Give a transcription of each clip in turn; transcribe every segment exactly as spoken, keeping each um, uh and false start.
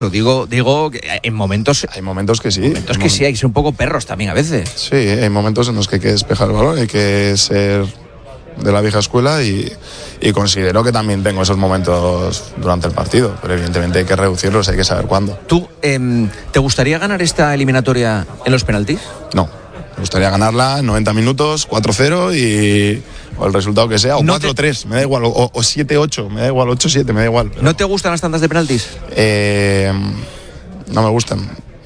Lo digo, digo que en momentos... Hay momentos que sí. Momentos que sí, hay que ser un poco perros también a veces. Sí, hay momentos en los que hay que despejar el balón, hay que ser de la vieja escuela y, y considero que también tengo esos momentos durante el partido, pero evidentemente hay que reducirlos, hay que saber cuándo. ¿Tú eh, te gustaría ganar esta eliminatoria en los penaltis? No, me gustaría ganarla en noventa minutos, cuatro cero y... o el resultado que sea, o no cuatro tres, te... me da igual, o, o siete ocho, me da igual, ocho siete, me da igual. Pero... ¿No te gustan las tandas de penaltis? Eh, no me gustan.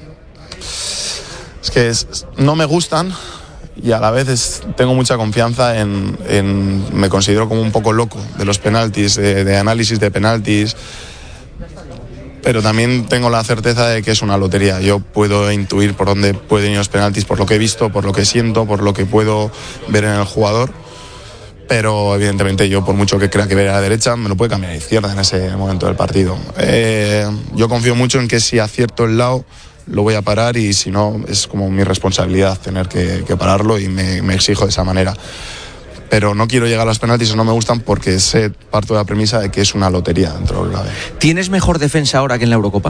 Es que es, no me gustan y a la vez es, tengo mucha confianza en, en... me considero como un poco loco de los penaltis, de, de análisis de penaltis, pero también tengo la certeza de que es una lotería. Yo puedo intuir por dónde pueden ir los penaltis, por lo que he visto, por lo que siento, por lo que puedo ver en el jugador. Pero evidentemente yo, por mucho que crea que vea a la derecha, me lo puede cambiar a la izquierda en ese momento del partido. Eh, yo confío mucho en que si acierto el lado lo voy a parar y si no es como mi responsabilidad tener que, que pararlo y me, me exijo de esa manera. Pero no quiero llegar a los penaltis o no me gustan porque sé, parto de la premisa de que es una lotería dentro de la B. ¿Tienes mejor defensa ahora que en la Eurocopa?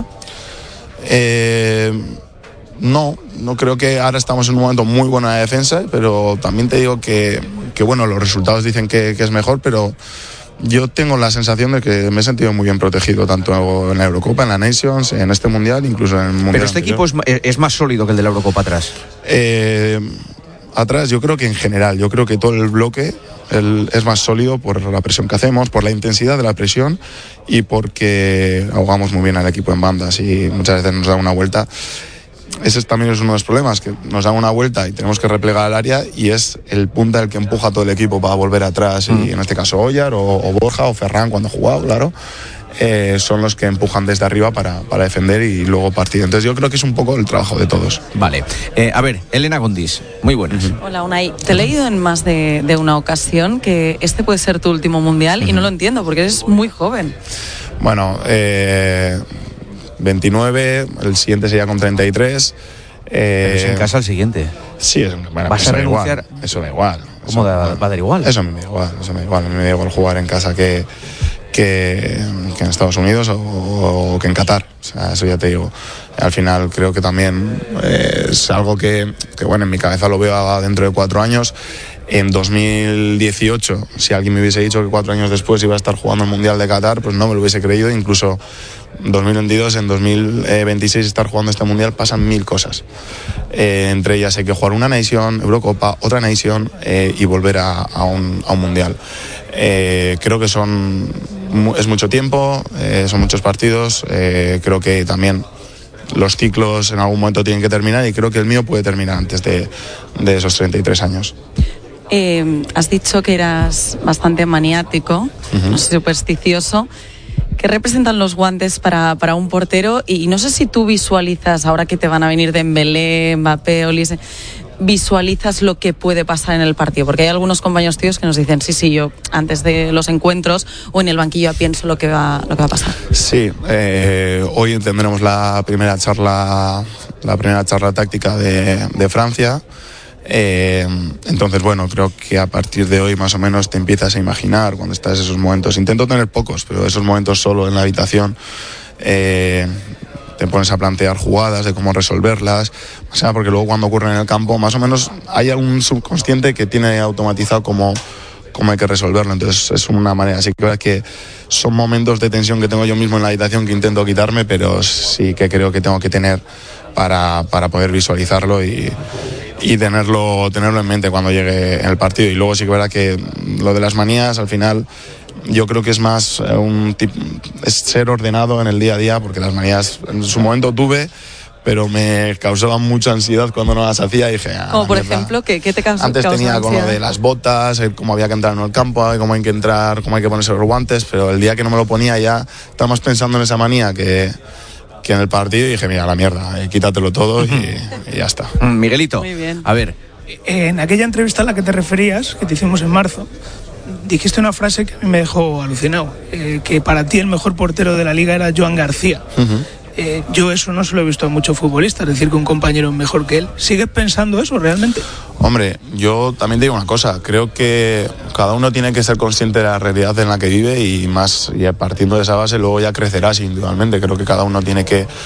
Eh... No, no creo que ahora estamos en un momento muy bueno de defensa, pero también te digo que, que bueno, los resultados dicen que, que es mejor, pero yo tengo la sensación de que me he sentido muy bien protegido, tanto en la Eurocopa, en la Nations, en este Mundial, incluso en el Mundial. Pero este anterior. Equipo es, es más sólido que el de la Eurocopa atrás. Eh, atrás yo creo que en general, yo creo que todo el bloque el, es más sólido por la presión que hacemos, por la intensidad de la presión y porque ahogamos muy bien al equipo en bandas y muchas veces nos da una vuelta. Ese también es uno de los problemas, que nos dan una vuelta y tenemos que replegar el área y es el punta el que empuja a todo el equipo para volver atrás. Mm. Y en este caso Oyar o, o Borja o Ferran cuando ha jugado, claro, eh, son los que empujan desde arriba para, para defender y luego partir. Entonces yo creo que es un poco el trabajo de todos. Vale, eh, a ver, Elena Gondis, muy buenas. Uh-huh. Hola Unai, te he leído en más de, de una ocasión que este puede ser tu último mundial uh-huh. y no lo entiendo porque eres muy joven. Bueno, eh... veintinueve, el siguiente sería con treinta y tres. Eh, Pero es en casa el siguiente. Sí, es, bueno, ¿Vas eso a renunciar? Da igual, eso da igual. ¿Cómo da, va a dar igual? Eso me da igual, eso me da igual. A mí me da igual jugar en casa que, que, que en Estados Unidos o, o que en Qatar. O sea, eso ya te digo. Al final creo que también eh, es algo que, que, bueno, en mi cabeza lo veo dentro de cuatro años. En dos mil dieciocho, si alguien me hubiese dicho que cuatro años después iba a estar jugando el Mundial de Qatar, pues no me lo hubiese creído. Incluso en dos mil veintidós, en dos mil veintiséis estar jugando este Mundial pasan mil cosas. Eh, entre ellas hay que jugar una Nation, Eurocopa, otra Nation eh, y volver a, a, un, a un Mundial. Eh, creo que son es mucho tiempo, eh, son muchos partidos. Eh, creo que también los ciclos en algún momento tienen que terminar y creo que el mío puede terminar antes de, de esos treinta y tres años. Eh, has dicho que eras bastante maniático, uh-huh. no sé, supersticioso. ¿Qué representan los guantes para, para un portero? Y no sé si tú visualizas, ahora que te van a venir Dembélé, Mbappé, Olise, visualizas lo que puede pasar en el partido, porque hay algunos compañeros tíos que nos dicen sí, sí, yo antes de los encuentros o en el banquillo ya pienso lo que va, lo que va a pasar. Sí, eh, hoy tendremos la primera charla, la primera charla táctica de, de Francia. Eh, entonces bueno, creo que a partir de hoy más o menos te empiezas a imaginar cuando estás en esos momentos. Intento tener pocos, pero esos momentos solo en la habitación eh, te pones a plantear jugadas de cómo resolverlas, o sea, porque luego cuando ocurre en el campo más o menos hay algún subconsciente que tiene automatizado cómo, cómo hay que resolverlo. Entonces es una manera, así que, que son momentos de tensión que tengo yo mismo en la habitación que intento quitarme, pero sí que creo que tengo que tener para, para poder visualizarlo y y tenerlo tenerlo en mente cuando llegue el partido. Y luego sí que verá que lo de las manías al final yo creo que es más un tip, es ser ordenado en el día a día, porque las manías en su momento tuve, pero me causaban mucha ansiedad cuando no las hacía y dije, ah, como por mierda. Ejemplo, ¿qué, qué te causaba? Antes causa tenía con lo de las botas, cómo había que entrar en el campo, cómo hay que entrar, cómo hay que ponerse los guantes, pero el día que no me lo ponía ya estaba más pensando en esa manía que que en el partido y dije, mira, la mierda, eh, quítatelo todo y, y ya está. Miguelito, muy bien. A ver. En aquella entrevista a la que te referías, que te hicimos en marzo, dijiste una frase que a mí me dejó alucinado, eh, que para ti el mejor portero de la liga era Joan García. Uh-huh. Eh, yo eso no se lo he visto a muchos futbolistas, decir que un compañero es mejor que él. ¿Sigues pensando eso realmente? Hombre, yo también te digo una cosa, creo que cada uno tiene que ser consciente de la realidad en la que vive y más, y partiendo de esa base luego ya crecerás individualmente. Creo que cada uno tiene que